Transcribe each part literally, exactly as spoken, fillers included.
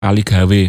kali gawe.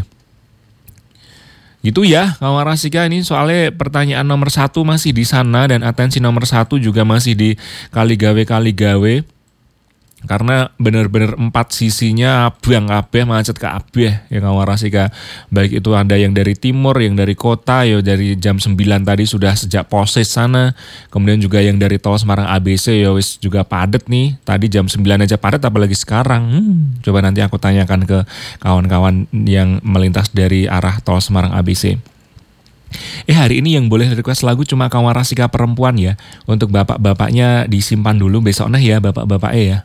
Gitu ya kawan Rasika, ini soalnya pertanyaan nomor satu masih di sana dan atensi nomor satu juga masih di kali gawe kali gawe. Karena benar-benar empat sisinya abang kabeh macet kabeh ya kawan Rasika. Baik itu ada yang dari timur, yang dari kota ya dari jam sembilan tadi sudah sejak poses sana. Kemudian juga yang dari tol Semarang A B C ya wis juga padat nih. Tadi jam sembilan aja padat apalagi sekarang. Hmm, coba nanti aku tanyakan ke kawan-kawan yang melintas dari arah tol Semarang A B C. Eh hari ini yang boleh request lagu cuma kawan Rasika perempuan ya. Untuk bapak-bapaknya disimpan dulu besok nah ya bapak-bapaknya ya.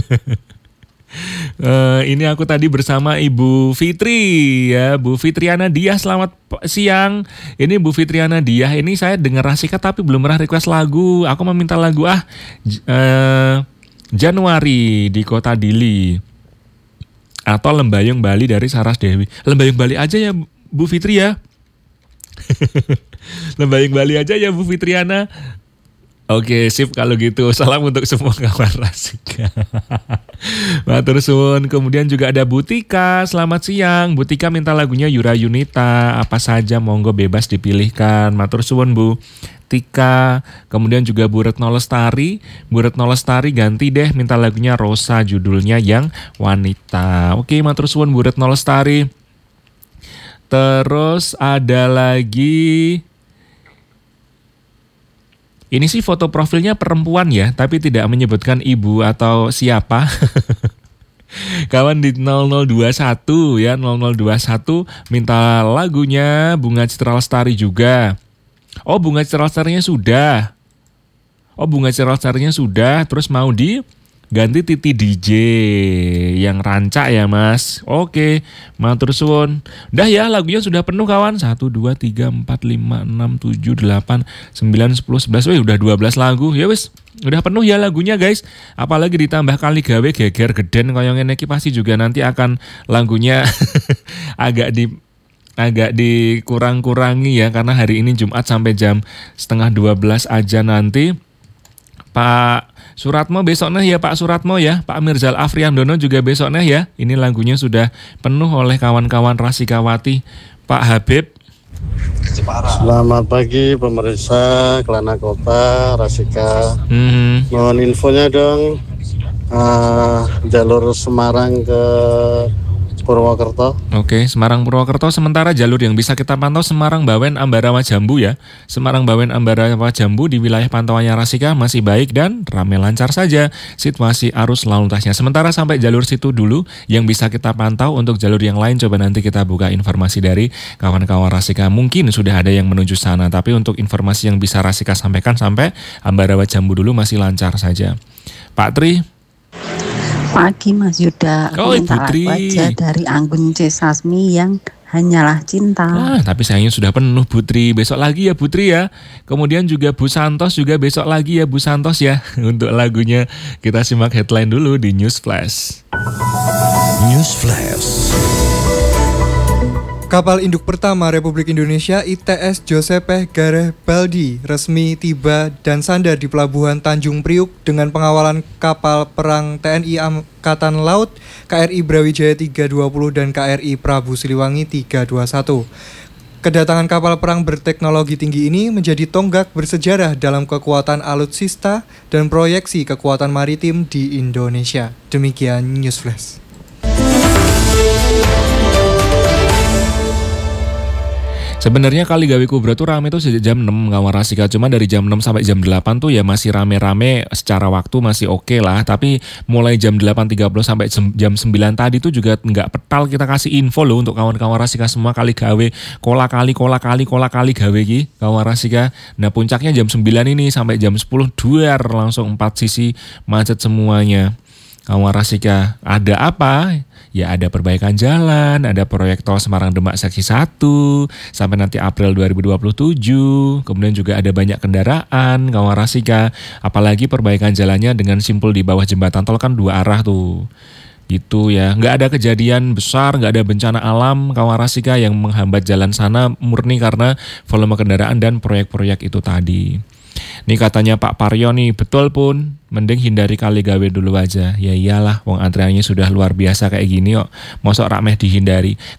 uh, ini aku tadi bersama Ibu Fitri ya, Bu Fitriana Diah, selamat siang. Ini Bu Fitriana Diah, ini saya dengar Rasika tapi belum pernah request lagu. Aku meminta lagu ah uh, Januari di Kota Dili atau Lembayung Bali dari Saras Dewi. Lembayung Bali aja ya Bu Fitri ya. Lembayung Bali aja ya Bu Fitriana. Oke sip kalau gitu. Salam untuk semua kawan Rasika. Matur suwun. Kemudian juga ada Butika. Selamat siang. Butika minta lagunya Yura Yunita. Apa saja monggo bebas dipilihkan. Matur suwun Bu Tika. Kemudian juga Bu Retno Lestari. Bu Retno Lestari ganti deh minta lagunya Rosa, judulnya yang wanita. Oke matur suwun Bu Retno Lestari. Terus ada lagi, ini sih foto profilnya perempuan ya, tapi tidak menyebutkan ibu atau siapa. Kawan di nol nol dua satu ya, nol nol dua satu minta lagunya Bunga Citra Lestari juga. Oh Bunga Citra Lestarinya sudah. Oh Bunga Citra Lestarinya sudah, terus mau di ganti Titi D J yang rancak ya mas. Oke, matur suwun. Udah ya lagunya sudah penuh kawan. satu, dua, tiga, empat, lima, enam, tujuh, delapan, sembilan, sepuluh, sebelas. Wih udah dua belas lagu. Ya wis, udah penuh ya lagunya guys. Apalagi ditambah kali gawe geger geden koyo ngene iki pasti juga nanti akan lagunya agak di agak dikurang-kurangi ya. Karena hari ini Jumat sampai jam setengah dua belas aja nanti. Pak Suratmo besok nih ya Pak Suratmo ya. Pak Mirzal Afriandono juga besok nih ya. Ini lagunya sudah penuh oleh kawan-kawan Rasikawati. Pak Habib. Selamat pagi pemirsa Kelana Kota Rasika. Hmm. Mohon infonya dong uh, jalur Semarang ke Purwokerto. Oke, Semarang Purwokerto sementara jalur yang bisa kita pantau Semarang Bawen Ambarawa Jambu ya. Semarang Bawen Ambarawa Jambu di wilayah pantauannya Rasika masih baik dan ramai lancar saja situasi arus lalu lintasnya. Sementara sampai jalur situ dulu yang bisa kita pantau. Untuk jalur yang lain coba nanti kita buka informasi dari kawan-kawan Rasika. Mungkin sudah ada yang menuju sana, tapi untuk informasi yang bisa Rasika sampaikan sampai Ambarawa Jambu dulu masih lancar saja. Pak Tri. Pagi Mas Yuda, aku oh, minta lagu aja dari Anggun C. Sasmi yang Hanyalah Cinta. Ah, tapi sayangnya sudah penuh Putri. Besok lagi ya Putri ya. Kemudian juga Bu Santos juga besok lagi ya Bu Santos ya. Untuk lagunya kita simak headline dulu di News Flash. News Flash. Kapal induk pertama Republik Indonesia I T S Giuseppe Garibaldi resmi tiba dan sandar di Pelabuhan Tanjung Priuk dengan pengawalan kapal perang T N I Angkatan Laut K R I Brawijaya tiga dua nol dan K R I Prabu Siliwangi tiga dua satu. Kedatangan kapal perang berteknologi tinggi ini menjadi tonggak bersejarah dalam kekuatan alutsista dan proyeksi kekuatan maritim di Indonesia. Demikian News Flash. Sebenarnya Kali Gawe Kubra tuh rame tuh sejak jam enam kawan Rasika. Cuma dari jam enam sampai jam delapan tuh ya masih rame-rame secara waktu masih oke okay lah. Tapi mulai jam delapan tiga puluh sampai jam sembilan tadi tuh juga nggak petal kita kasih info loh untuk kawan-kawan Rasika semua Kali Gawe. Kola kali, kola kali, kola kali gawe ki kawan Rasika. Nah puncaknya jam sembilan ini sampai jam sepuluh duar langsung empat sisi macet semuanya. Kawan Rasika, ada apa? Ya ada perbaikan jalan, ada proyek tol Semarang Demak seksi satu sampai nanti April dua ribu dua puluh tujuh. Kemudian juga ada banyak kendaraan kawan Rasika. Apalagi perbaikan jalannya dengan simpul di bawah jembatan tol kan dua arah tuh. Gitu ya, nggak ada kejadian besar, nggak ada bencana alam kawan Rasika yang menghambat jalan sana, murni karena volume kendaraan dan proyek-proyek itu tadi. Nih katanya Pak Paryo nih, betul pun, mending hindari kali gawe dulu aja. Ya iyalah, wong antreannya sudah luar biasa kayak gini kok, mosok rak meh dihindari.